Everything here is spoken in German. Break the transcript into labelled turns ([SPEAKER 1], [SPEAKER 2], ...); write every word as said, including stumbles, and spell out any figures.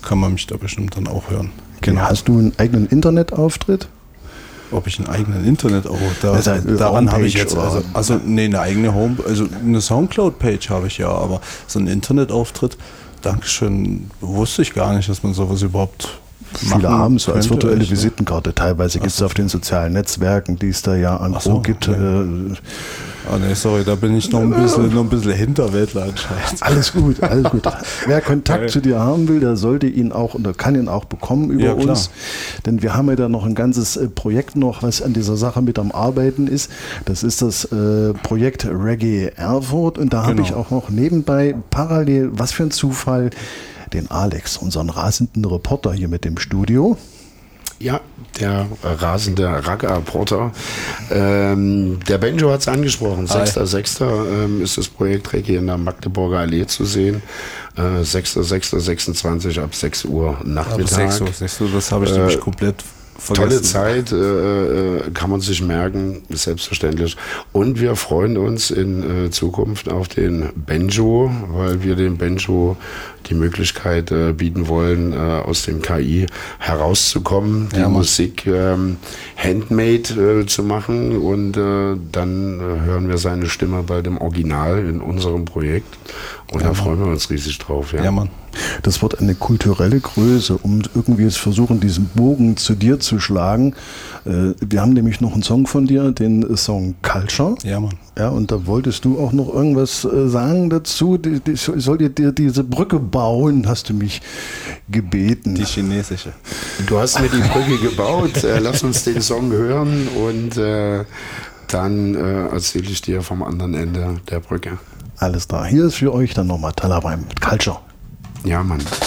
[SPEAKER 1] kann man mich da bestimmt dann auch hören. Genau.
[SPEAKER 2] Hast du einen eigenen Internetauftritt?
[SPEAKER 1] Ob ich einen eigenen Internet auch da,
[SPEAKER 2] Das heißt,
[SPEAKER 1] daran habe ich jetzt
[SPEAKER 2] oder?
[SPEAKER 1] also, also nee, eine eigene Home, also eine Soundcloud-Page habe ich ja, aber so einen Internetauftritt, Dankeschön, wusste ich gar nicht, dass man sowas überhaupt
[SPEAKER 2] Viele haben so als virtuelle
[SPEAKER 1] ich,
[SPEAKER 2] Visitenkarte. Teilweise gibt es auf den sozialen Netzwerken, die es da ja an
[SPEAKER 1] so,
[SPEAKER 2] gibt.
[SPEAKER 1] Okay. Äh, ah nee, sorry, da bin ich noch ein bisschen, noch ein bisschen Hinterwäldler anscheinend.
[SPEAKER 2] Alles gut, alles gut. Wer Kontakt okay. zu dir haben will, der sollte ihn auch oder kann ihn auch bekommen über ja, uns. Denn wir haben ja da noch ein ganzes äh, Projekt noch, was an dieser Sache mit am Arbeiten ist. Das ist das äh, Projekt Reggae Erfurt. Und da genau. habe ich auch noch nebenbei parallel, was für ein Zufall, den Alex, unseren rasenden Reporter hier mit dem Studio.
[SPEAKER 3] Ja, der äh, rasende Ragga-Porter. Ähm, der Benjo hat es angesprochen. sechster sechster Ähm, ist das Projekt Reggae in der Magdeburger Allee zu sehen. Äh, sechster sechster sechsundzwanzig ab sechs Uhr Nachmittag.
[SPEAKER 1] sechs Uhr, sechs Uhr, das habe ich äh, nämlich komplett vergessen.
[SPEAKER 3] Tolle Zeit, äh, kann man sich merken, selbstverständlich. Und wir freuen uns in äh, Zukunft auf den Benjo, weil wir dem Benjo die Möglichkeit äh, bieten wollen, äh, aus dem K I herauszukommen, die ja, Musik ähm, handmade äh, zu machen und äh, dann äh, hören wir seine Stimme bei dem Original in unserem Projekt und ja, da freuen wir uns riesig drauf. Ja,
[SPEAKER 1] ja Mann.
[SPEAKER 2] Das wird eine kulturelle Größe, um irgendwie jetzt versuchen, diesen Bogen zu dir zu schlagen. Äh, wir haben nämlich noch einen Song von dir, den Song Culture.
[SPEAKER 1] Ja, Mann.
[SPEAKER 2] Ja, und da wolltest du auch noch irgendwas äh, sagen dazu. Die, die, soll dir, dir diese Brücke bauen, hast du mich gebeten.
[SPEAKER 1] Die chinesische.
[SPEAKER 3] Du hast mir die Brücke gebaut. Äh, lass uns den Song hören und äh, dann äh, erzähle ich dir vom anderen Ende der Brücke.
[SPEAKER 2] Alles klar. Hier ist für euch dann nochmal Talabai mit Culture.
[SPEAKER 3] Ja, Mann.